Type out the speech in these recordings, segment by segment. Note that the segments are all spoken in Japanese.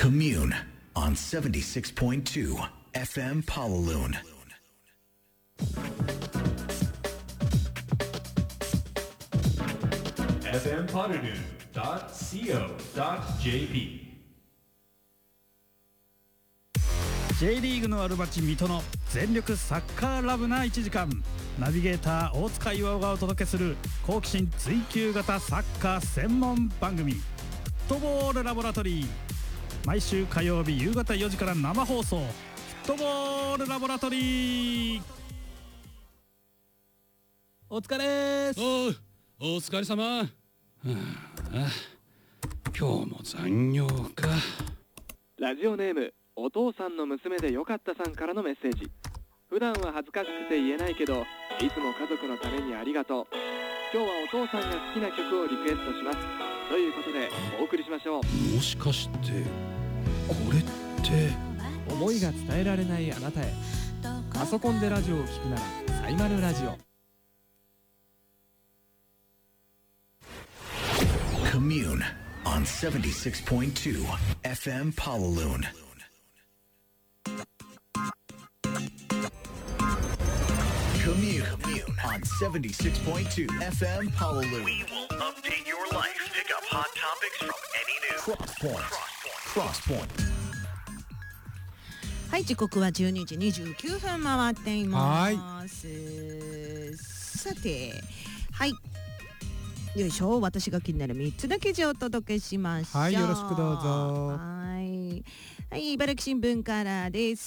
Commune on 76.2 FM Palaloon. fmpalaloon.co.jp J リーグのある町水戸の全力サッカーラブな1時間、ナビゲーター大塚岩尾がお届けする好奇心追求型サッカー専門番組、フットボールラボラトリー。毎週火曜日夕方4時から生放送、フットボールラボラトリー。お疲れーす。 お疲れ様。今日も残業か。 ラジオネームお父さんの娘でよかったさんからのメッセージ。普段は恥ずかしくて言えないけど、いつも家族のためにありがとう。今日はお父さんが好きな曲をリクエストします。ということでお送りしましょう。 もしかしてこれって思いが伝えられないあなたへ。パソコンでラジオを聞くならサイマルラジオ。 Commune on 76.2 FM Palaloon. Commune on 76.2 FM Palaloon. We will update your life. Pick up hot topics from any news. Crosspoint. はい、時刻は12時29分回っています。さて、はい、よいしょ、私が気になる3つの記事をお届けしましょう。 はい、よろしくどうぞ。 はい、茨城新聞からです。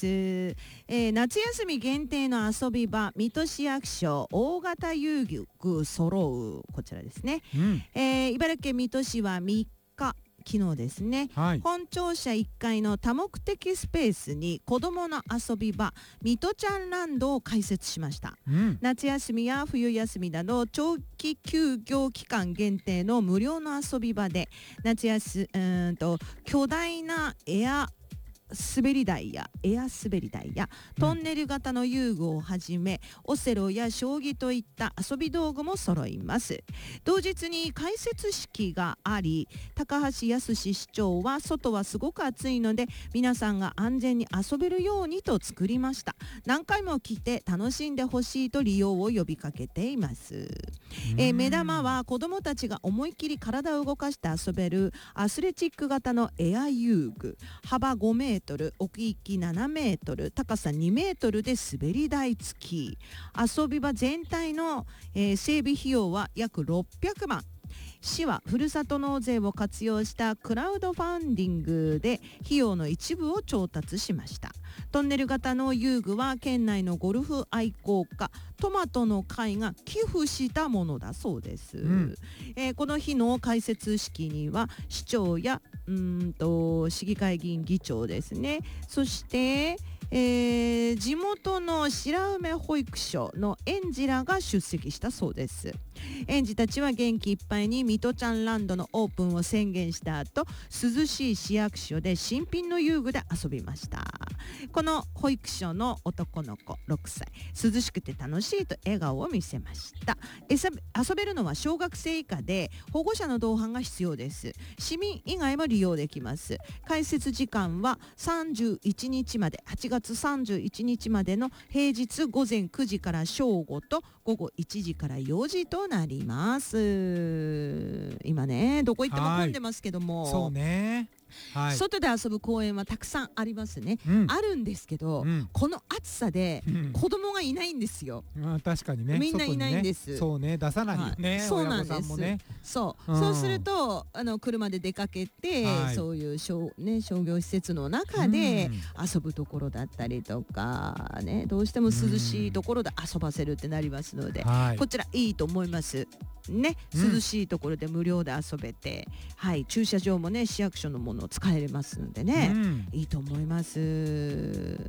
夏休み限定の遊び場、水戸市役所大型遊具揃う、こちらですね。茨城県水戸市は3日、昨日ですね、本庁舎1階の多目的スペースに子どもの遊び場水戸ちゃんランドを開設しました。夏休みや冬休みなど長期休業期間限定の無料の遊び場で、巨大なエア滑り台やトンネル型の遊具をはじめ、オセロや将棋といった遊び道具も揃います。同日に開設式があり、高橋康市長は外はすごく暑いので皆さんが安全に遊べるようにと作りました。何回も来て楽しんでほしいと利用を呼びかけています。目玉は子どもたちが思いっきり体を動かして遊べるアスレチック型のエア遊具、幅5メートル、奥行き7メートル、高さ2メートルで滑り台付き。遊び場全体の、整備費用は約600万。市はふるさと納税を活用したクラウドファンディングで費用の一部を調達しました。トンネル型の遊具は県内のゴルフ愛好家トマトの会が寄付したものだそうです。この日の開設式には市長や市議会議員議長ですね、そして地元の白梅保育所の園児らが出席したそうです。園児たちは元気いっぱいに水戸ちゃんランドのオープンを宣言した後、涼しい市役所で新品の遊具で遊びました。この保育所の男の子6歳、涼しくて楽しいと笑顔を見せました。遊べるのは小学生以下で保護者の同伴が必要です。市民以外も利用できます。開設時間は31日まで、8月31日までの平日午前9時から正午と午後1時から4時となります。今ね、どこ行っても混んでますけども、 そうね、 外で遊ぶ公園はたくさんありますね。あるんですけど、この暑さで子供がいないんですよ。 確かにね、 みんないないんです。 そうね、出さないよね、 そうなんです。 親御さんもね。 そうすると車で出かけて、そういう商業施設の中で遊ぶところだったりとかね、どうしても涼しいところで遊ばせるってなりますので、こちらいいと思いますね。涼しいところで無料で遊べて、駐車場もね市役所のものを使えますのでね、いいと思います。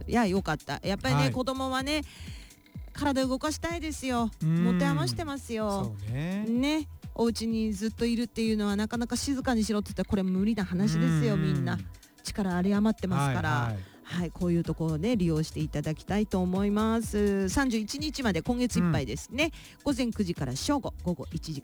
いや、よかった。やっぱりね、子供はね体動かしたいですよ。持て余してますよ。 そうね、お家にずっといるっていうのはなかなか静かにしろって言ったらこれ無理な話ですよ。みんな力有り余ってますから、こういうところをね利用していただきたいと思います。31日まで、今月いっぱいですね。午前9時から正午、午後1時